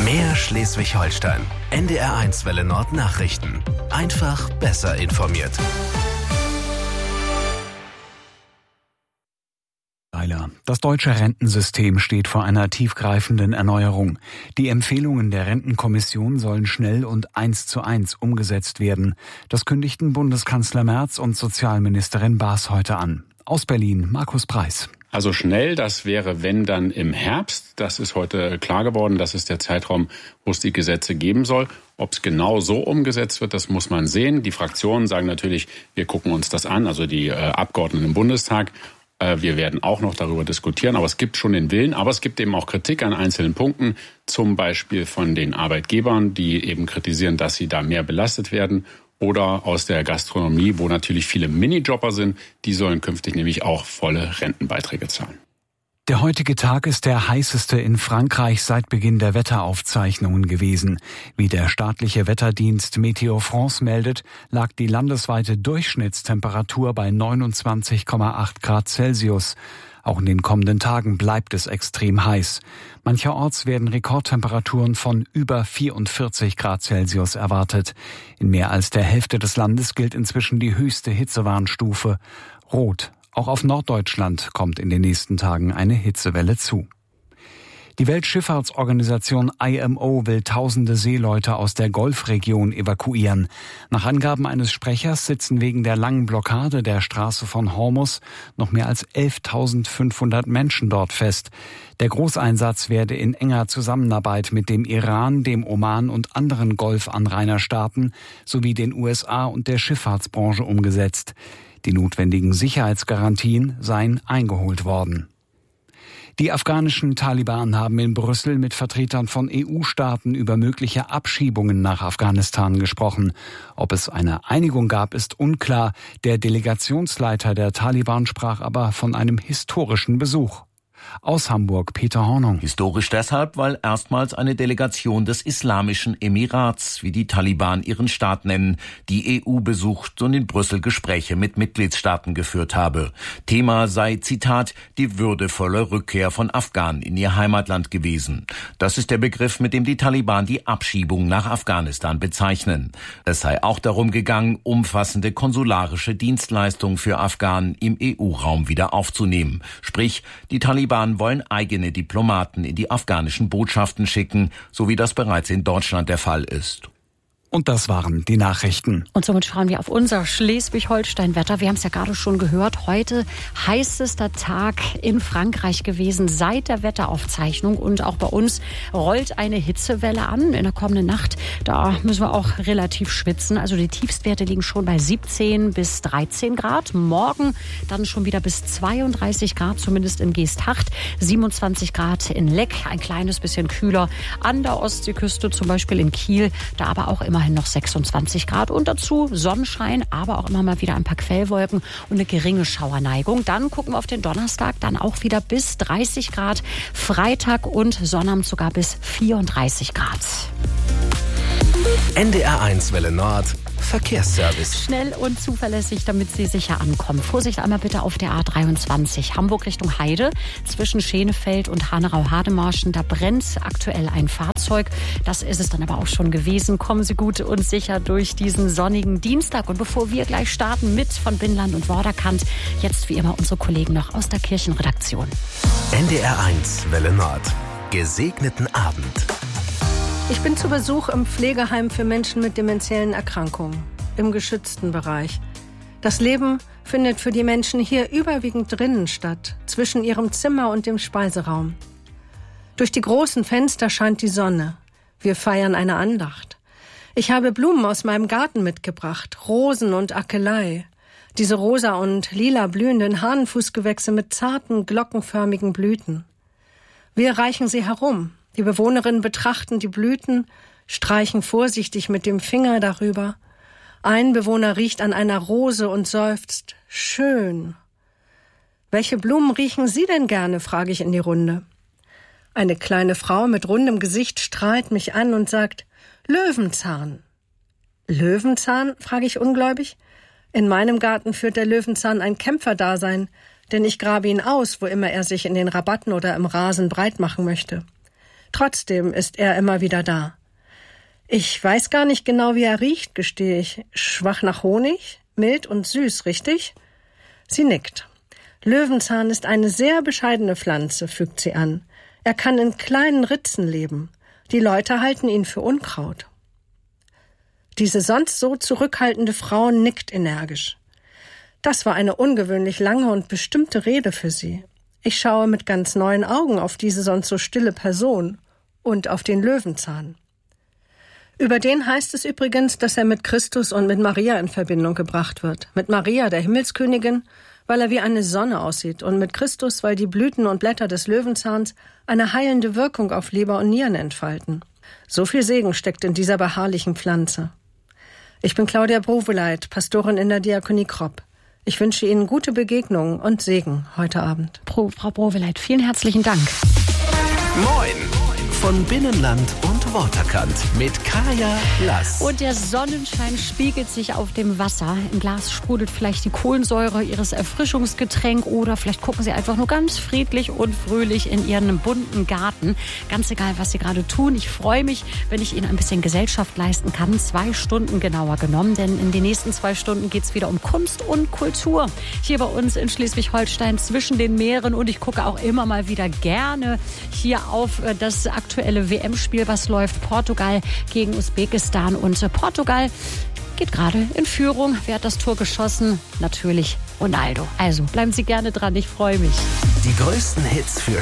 Mehr Schleswig-Holstein. NDR1 Welle Nord Nachrichten. Einfach besser informiert. Das deutsche Rentensystem steht vor einer tiefgreifenden Erneuerung. Die Empfehlungen der Rentenkommission sollen schnell und 1:1 umgesetzt werden. Das kündigten Bundeskanzler Merz und Sozialministerin Baas heute an. Aus Berlin, Markus Preis. Also schnell, das wäre, wenn dann im Herbst. Das ist heute klar geworden. Das ist der Zeitraum, wo es die Gesetze geben soll. Ob es genau so umgesetzt wird, das muss man sehen. Die Fraktionen sagen natürlich, wir gucken uns das an, also die Abgeordneten im Bundestag. Wir werden auch noch darüber diskutieren, aber es gibt schon den Willen. Aber es gibt eben auch Kritik an einzelnen Punkten, zum Beispiel von den Arbeitgebern, die eben kritisieren, dass sie da mehr belastet werden. Oder aus der Gastronomie, wo natürlich viele Minijobber sind. Die sollen künftig nämlich auch volle Rentenbeiträge zahlen. Der heutige Tag ist der heißeste in Frankreich seit Beginn der Wetteraufzeichnungen gewesen. Wie der staatliche Wetterdienst Météo France meldet, lag die landesweite Durchschnittstemperatur bei 29,8 Grad Celsius. Auch in den kommenden Tagen bleibt es extrem heiß. Mancherorts werden Rekordtemperaturen von über 44 Grad Celsius erwartet. In mehr als der Hälfte des Landes gilt inzwischen die höchste Hitzewarnstufe Rot. Auch auf Norddeutschland kommt in den nächsten Tagen eine Hitzewelle zu. Die Weltschifffahrtsorganisation IMO will tausende Seeleute aus der Golfregion evakuieren. Nach Angaben eines Sprechers sitzen wegen der langen Blockade der Straße von Hormuz noch mehr als 11.500 Menschen dort fest. Der Großeinsatz werde in enger Zusammenarbeit mit dem Iran, dem Oman und anderen Golfanrainerstaaten sowie den USA und der Schifffahrtsbranche umgesetzt. Die notwendigen Sicherheitsgarantien seien eingeholt worden. Die afghanischen Taliban haben in Brüssel mit Vertretern von EU-Staaten über mögliche Abschiebungen nach Afghanistan gesprochen. Ob es eine Einigung gab, ist unklar. Der Delegationsleiter der Taliban sprach aber von einem historischen Besuch. Aus Hamburg, Peter Hornung. Historisch deshalb, weil erstmals eine Delegation des Islamischen Emirats, wie die Taliban ihren Staat nennen, die EU besucht und in Brüssel Gespräche mit Mitgliedstaaten geführt habe. Thema sei, Zitat, die würdevolle Rückkehr von Afghanen in ihr Heimatland gewesen. Das ist der Begriff, mit dem die Taliban die Abschiebung nach Afghanistan bezeichnen. Es sei auch darum gegangen, umfassende konsularische Dienstleistungen für Afghanen im EU-Raum wieder aufzunehmen. Sprich, die Taliban wollen eigene Diplomaten in die afghanischen Botschaften schicken, so wie das bereits in Deutschland der Fall ist. Und das waren die Nachrichten. Und somit schauen wir auf unser Schleswig-Holstein-Wetter. Wir haben es ja gerade schon gehört. Heute heißester Tag in Frankreich gewesen seit der Wetteraufzeichnung. Und auch bei uns rollt eine Hitzewelle an in der kommenden Nacht. Da müssen wir auch relativ schwitzen. Also die Tiefstwerte liegen schon bei 17 bis 13 Grad. Morgen dann schon wieder bis 32 Grad, zumindest in Geesthacht. 27 Grad in Leck, ein kleines bisschen kühler an der Ostseeküste, zum Beispiel in Kiel. Da aber auch immerhin noch 26 Grad und dazu Sonnenschein, aber auch immer mal wieder ein paar Quellwolken und eine geringe Schauerneigung. Dann gucken wir auf den Donnerstag, dann auch wieder bis 30 Grad. Freitag und Sonnabend sogar bis 34 Grad. NDR1 Welle Nord Verkehrsservice. Schnell und zuverlässig, damit Sie sicher ankommen. Vorsicht einmal bitte auf der A23. Hamburg Richtung Heide. Zwischen Schenefeld und Hanau-Hademarschen. Da brennt aktuell ein Fahrzeug. Das ist es dann aber auch schon gewesen. Kommen Sie gut und sicher durch diesen sonnigen Dienstag. Und bevor wir gleich starten mit von Binnland und Vorderkant, jetzt wie immer unsere Kollegen noch aus der Kirchenredaktion. NDR1 Welle Nord. Gesegneten Abend. Ich bin zu Besuch im Pflegeheim für Menschen mit demenziellen Erkrankungen, im geschützten Bereich. Das Leben findet für die Menschen hier überwiegend drinnen statt, zwischen ihrem Zimmer und dem Speiseraum. Durch die großen Fenster scheint die Sonne. Wir feiern eine Andacht. Ich habe Blumen aus meinem Garten mitgebracht, Rosen und Akelei. Diese rosa und lila blühenden Hahnenfußgewächse mit zarten, glockenförmigen Blüten. Wir reichen sie herum. Die Bewohnerinnen betrachten die Blüten, streichen vorsichtig mit dem Finger darüber. Ein Bewohner riecht an einer Rose und seufzt, schön. Welche Blumen riechen Sie denn gerne, frage ich in die Runde. Eine kleine Frau mit rundem Gesicht strahlt mich an und sagt, Löwenzahn. Löwenzahn, frage ich ungläubig. In meinem Garten führt der Löwenzahn ein Kämpferdasein, denn ich grabe ihn aus, wo immer er sich in den Rabatten oder im Rasen breit machen möchte. Trotzdem ist er immer wieder da. Ich weiß gar nicht genau, wie er riecht, gestehe ich. Schwach nach Honig, mild und süß, richtig? Sie nickt. Löwenzahn ist eine sehr bescheidene Pflanze, fügt sie an. Er kann in kleinen Ritzen leben. Die Leute halten ihn für Unkraut. Diese sonst so zurückhaltende Frau nickt energisch. Das war eine ungewöhnlich lange und bestimmte Rede für sie. Ich schaue mit ganz neuen Augen auf diese sonst so stille Person und auf den Löwenzahn. Über den heißt es übrigens, dass er mit Christus und mit Maria in Verbindung gebracht wird. Mit Maria, der Himmelskönigin, weil er wie eine Sonne aussieht, und mit Christus, weil die Blüten und Blätter des Löwenzahns eine heilende Wirkung auf Leber und Nieren entfalten. So viel Segen steckt in dieser beharrlichen Pflanze. Ich bin Claudia Broveleit, Pastorin in der Diakonie Kropp. Ich wünsche Ihnen gute Begegnungen und Segen heute Abend. Frau Broveleit, vielen herzlichen Dank. Moin von Binnenland und Waterkant mit Kaya Lass. Und der Sonnenschein spiegelt sich auf dem Wasser. Im Glas sprudelt vielleicht die Kohlensäure Ihres Erfrischungsgetränks oder vielleicht gucken Sie einfach nur ganz friedlich und fröhlich in Ihren bunten Garten. Ganz egal, was Sie gerade tun. Ich freue mich, wenn ich Ihnen ein bisschen Gesellschaft leisten kann. 2 Stunden genauer genommen, denn in den nächsten 2 Stunden geht es wieder um Kunst und Kultur. Hier bei uns in Schleswig-Holstein zwischen den Meeren, und ich gucke auch immer mal wieder gerne hier auf das aktuelle WM-Spiel, was läuft. Portugal gegen Usbekistan, und Portugal geht gerade in Führung. Wer hat das Tor geschossen? Natürlich Ronaldo. Also bleiben Sie gerne dran, ich freue mich. Die größten Hits für